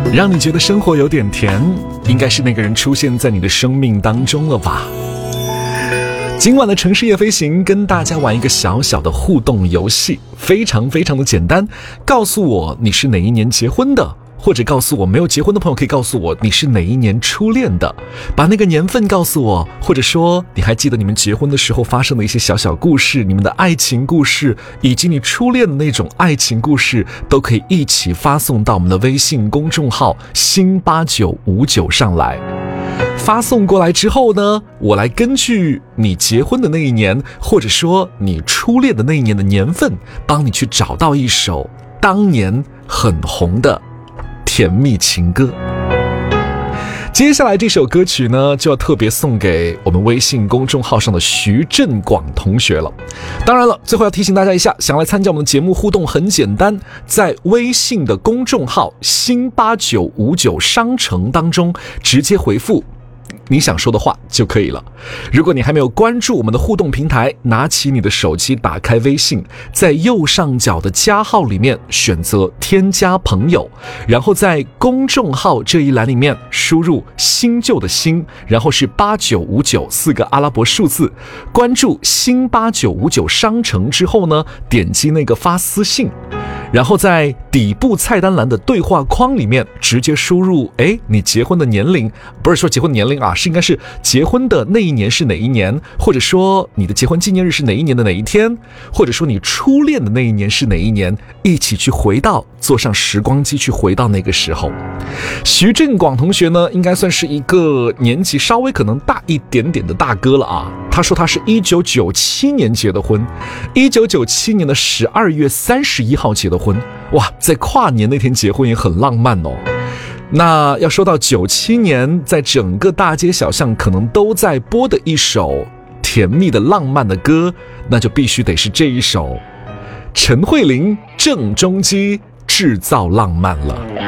让你觉得生活有点甜，应该是那个人出现在你的生命当中了吧。今晚的城市夜飞行跟大家玩一个小小的互动游戏，非常非常的简单，告诉我你是哪一年结婚的，或者告诉我没有结婚的朋友可以告诉我你是哪一年初恋的，把那个年份告诉我，或者说你还记得你们结婚的时候发生的一些小小故事，你们的爱情故事以及你初恋的那种爱情故事，都可以一起发送到我们的微信公众号新8959上来。发送过来之后呢，我来根据你结婚的那一年，或者说你初恋的那一年的年份，帮你去找到一首当年很红的甜蜜情歌。接下来这首歌曲呢，就要特别送给我们微信公众号上的徐振广同学了。当然了，最后要提醒大家一下，想来参加我们的节目互动很简单，在微信的公众号新8959商城当中直接回复你想说的话就可以了。如果你还没有关注我们的互动平台，拿起你的手机，打开微信，在右上角的加号里面选择添加朋友，然后在公众号这一栏里面输入新旧的新，然后是8959四个阿拉伯数字，关注新8959商城之后呢，点击那个发私信，然后在底部菜单栏的对话框里面直接输入你结婚的年龄，不是说结婚年龄啊，应该是结婚的那一年是哪一年，或者说你的结婚纪念日是哪一年的哪一天，或者说你初恋的那一年是哪一年，一起去回到，坐上时光机去回到那个时候。徐振广同学呢，应该算是一个年纪稍微可能大一点点的大哥了啊。他说他是1997年结的婚，1997年的12月31号结的婚，哇，在跨年那天结婚也很浪漫哦。那要说到97年，在整个大街小巷可能都在播的一首甜蜜的浪漫的歌，那就必须得是这一首陈慧琳郑中基制造浪漫了。